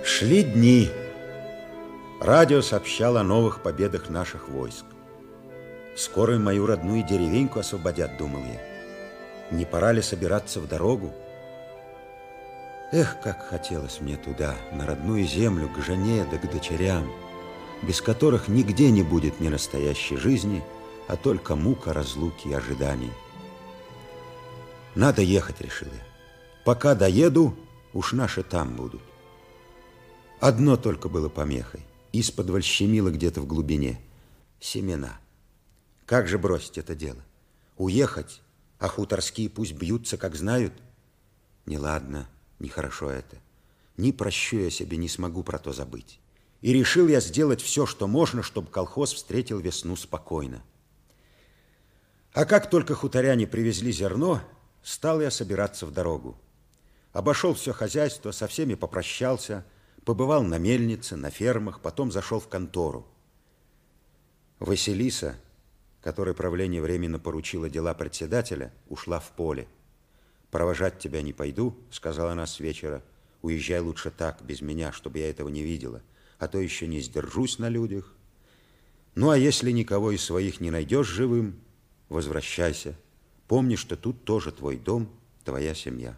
Шли дни. Радио сообщало о новых победах наших войск. Скоро мою родную деревеньку освободят, думал я. Не пора ли собираться в дорогу? Эх, как хотелось мне туда, на родную землю, к жене да к дочерям, без которых нигде не будет ни настоящей жизни, а только мука разлуки и ожиданий. Надо ехать, решил я. Пока доеду, уж наши там будут. Одно только было помехой. Исподволь щемило где-то в глубине. Семена. Как же бросить это дело? Уехать, а хуторские пусть бьются, как знают? Неладно, нехорошо это. Ни прощу я себе, не смогу про то забыть. И решил я сделать все, что можно, чтобы колхоз встретил весну спокойно. А как только хуторяне привезли зерно, стал я собираться в дорогу. Обошел все хозяйство, со всеми попрощался, побывал на мельнице, на фермах, потом зашел в контору. Василиса, которой правление временно поручило дела председателя, ушла в поле. «Провожать тебя не пойду», — сказала она с вечера. «Уезжай лучше так, без меня, чтобы я этого не видела, а то еще не сдержусь на людях. Ну, а если никого из своих не найдешь живым, возвращайся. Помни, что тут тоже твой дом, твоя семья».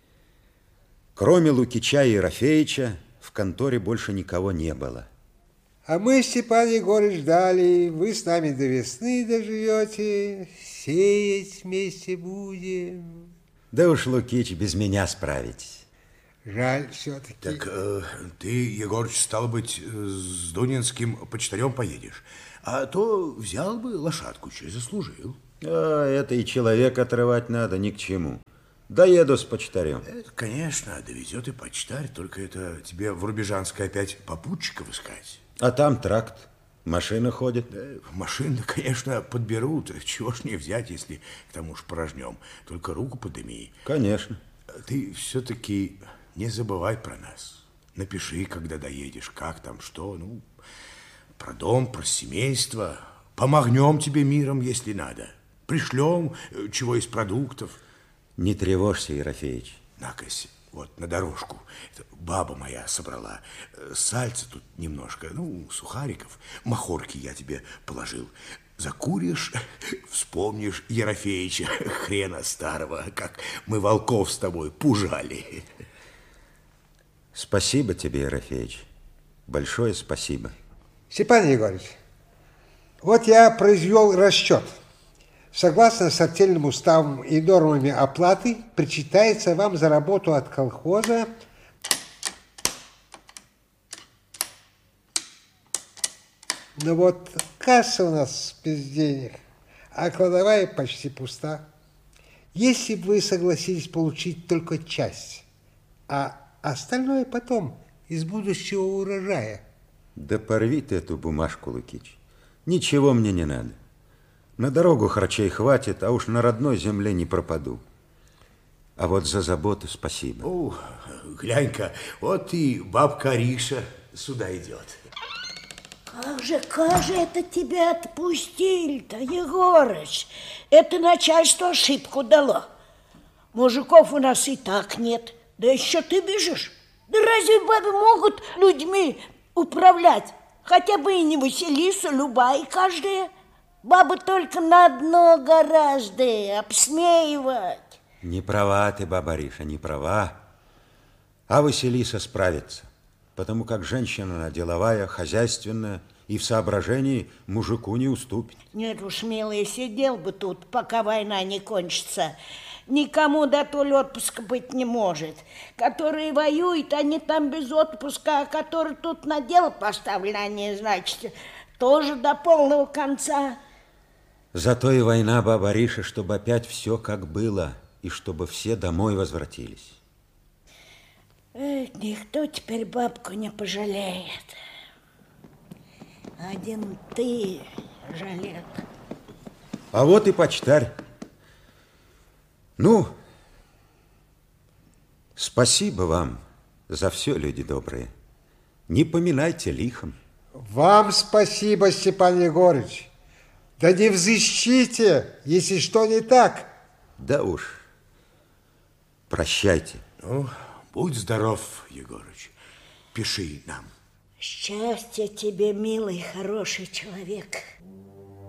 Кроме Лукича и Ерофеича, в конторе больше никого не было. А мы, Степан Егорыч, ждали, вы с нами до весны доживете, сеять вместе будем. Да уж, Лукич, без меня справитесь. Жаль все-таки. Так ты, Егорыч, стало быть, с Дунинским почтарем поедешь. А то взял бы лошадку, чей заслужил. А это и человека отрывать надо, ни к чему. Доеду с почтарем. Это, конечно, довезет и почтарь, только это тебе в Рубежанской опять попутчиков искать. А там тракт, машина ходит. Да, машины, конечно, подберут. Чего ж не взять, если к тому ж порожнем. Только руку подыми. Конечно. Ты все-таки не забывай про нас. Напиши, когда доедешь, как там, что. Ну, про дом, про семейство. Помогнем тебе миром, если надо. Пришлем чего из продуктов. Не тревожься, Ерофеич. На-кась, вот на дорожку. Это баба моя собрала. Сальца тут немножко, ну, сухариков. Махорки я тебе положил. Закуришь, вспомнишь Ерофеича, хрена старого, как мы волков с тобой пужали. Спасибо тебе, Ерофеич. Большое спасибо. Степан Егорович, вот я произвел расчет. Согласно с артельным уставом и нормами оплаты, причитается вам за работу от колхоза ну вот касса у нас без денег, а кладовая почти пуста. Если бы вы согласились получить только часть, а остальное потом из будущего урожая. Да порви ты эту бумажку, Лукич. Ничего мне не надо. На дорогу харчей хватит, а уж на родной земле не пропаду. А вот за заботу спасибо. О, глянь-ка, вот и бабка Ариша сюда идет. Как же это тебя отпустили-то, Егорыч? Это начальство ошибку дало. Мужиков у нас и так нет. Да еще ты бежишь. Да разве бабы могут людьми управлять? Хотя бы и не Василиса, любая каждая. Бабы только на одно гораздо обсмеивать. Не права ты, баба Ариша, не права. А Василиса справится, потому как женщина она деловая, хозяйственная и в соображении мужику не уступит. Нет уж, милый, сидел бы тут, пока война не кончится. Никому до то отпуска быть не может. Которые воюют, они там без отпуска, а которые тут на дело поставлены, они, значит, тоже до полного конца. Зато и война, баба Ариша, чтобы опять все как было, и чтобы все домой возвратились. Никто теперь бабку не пожалеет. Один ты жалел. А вот и почтарь. Ну, спасибо вам за все, люди добрые. Не поминайте лихом. Вам спасибо, Степан Егорыч. Да не взыщите, если что не так. Да уж. Прощайте. Ну, будь здоров, Егорыч. Подпиши нам. Счастья тебе, милый, хороший человек.